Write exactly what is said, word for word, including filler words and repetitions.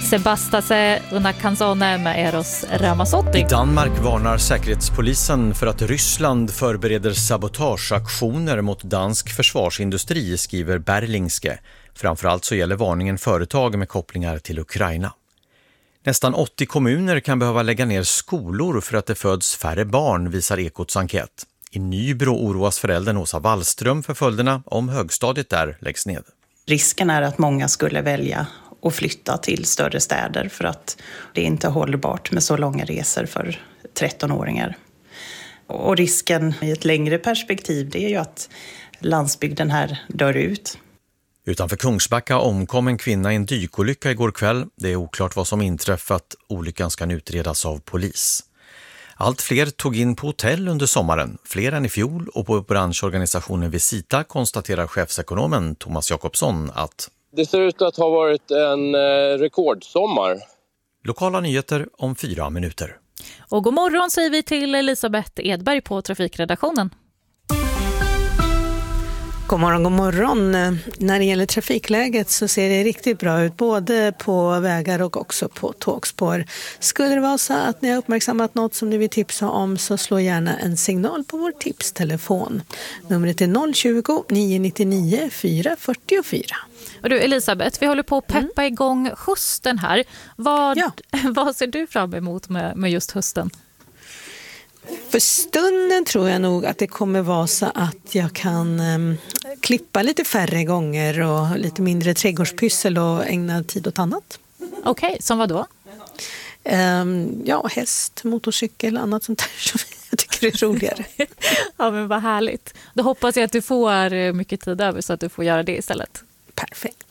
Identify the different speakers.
Speaker 1: Sebastase una canzone med Eros Ramazzotti.
Speaker 2: I Danmark varnar säkerhetspolisen för att Ryssland förbereder sabotageaktioner mot dansk försvarsindustri, skriver Berlingske. Framförallt så gäller varningen företag med kopplingar till Ukraina. Nästan åttio kommuner kan behöva lägga ner skolor för att det föds färre barn, visar Ekots enkät. I Nybro oroas föräldern Åsa Wallström för följderna om högstadiet där läggs ned.
Speaker 3: Risken är att många skulle välja att flytta till större städer för att det är inte hållbart med så långa resor för trettonåringar. Och risken i ett längre perspektiv, det är ju att landsbygden här dör ut.
Speaker 2: Utanför Kungsbacka omkom en kvinna i en dykolycka igår kväll. Det är oklart vad som inträffat. Olyckan ska utredas av polis. Allt fler tog in på hotell under sommaren, fler än i fjol, och på branschorganisationen Visita konstaterar chefsekonomen Thomas Jakobsson att
Speaker 4: det ser ut att ha varit en rekordsommar.
Speaker 2: Lokala nyheter om fyra minuter.
Speaker 1: Och god morgon säger vi till Elisabeth Edberg på trafikredaktionen.
Speaker 5: God morgon, god morgon. När det gäller trafikläget så ser det riktigt bra ut både på vägar och också på tågspår. Skulle det vara så att ni har uppmärksammat något som ni vill tipsa om så slå gärna en signal på vår tipstelefon. Numret är noll tjugo, nio nittionio, fyra fyrtiofyra.
Speaker 1: Och du Elisabeth, vi håller på att peppa mm. igång hösten här. Vad, ja. vad ser du fram emot med, med just hösten?
Speaker 5: För stunden tror jag nog att det kommer vara så att jag kan um, klippa lite färre gånger och lite mindre trädgårdspyssel och ägna tid åt annat.
Speaker 1: Okej, okay, som vad då?
Speaker 5: Um, ja, häst, motorcykel, annat sånt där som jag tycker är roligare.
Speaker 1: Ja, men vad härligt. Då hoppas jag att du får mycket tid över så att du får göra det istället.
Speaker 5: Perfekt.